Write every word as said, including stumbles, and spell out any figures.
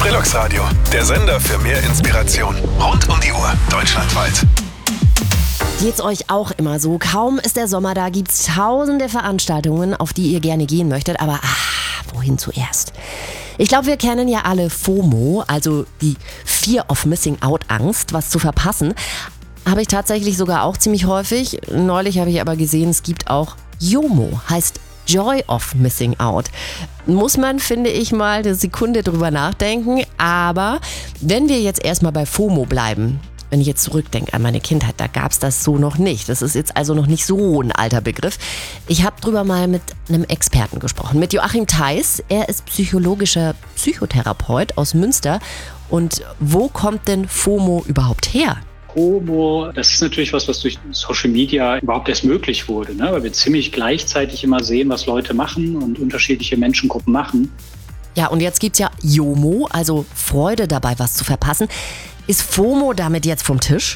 Relax Radio, der Sender für mehr Inspiration. Rund um die Uhr, deutschlandweit. Geht's euch auch immer so? Kaum ist der Sommer da, gibt's tausende Veranstaltungen, auf die ihr gerne gehen möchtet, aber ah, wohin zuerst? Ich glaube, wir kennen ja alle FOMO, also die Fear of Missing Out Angst, was zu verpassen. Habe ich tatsächlich sogar auch ziemlich häufig. Neulich habe ich aber gesehen, es gibt auch JOMO, heißt Joy of Missing Out. Muss man, finde ich, mal eine Sekunde drüber nachdenken. Aber wenn wir jetzt erstmal bei FOMO bleiben, wenn ich jetzt zurückdenke an meine Kindheit, da gab es das so noch nicht. Das ist jetzt also noch nicht so ein alter Begriff. Ich habe drüber mal mit einem Experten gesprochen, mit Joachim Theis. Er ist psychologischer Psychotherapeut aus Münster. Und wo kommt denn FOMO überhaupt her? FOMO, das ist natürlich was, was durch Social Media überhaupt erst möglich wurde, ne? Weil wir ziemlich gleichzeitig immer sehen, was Leute machen und unterschiedliche Menschengruppen machen. Ja, und jetzt gibt's ja JOMO, also Freude dabei, was zu verpassen. Ist FOMO damit jetzt vom Tisch?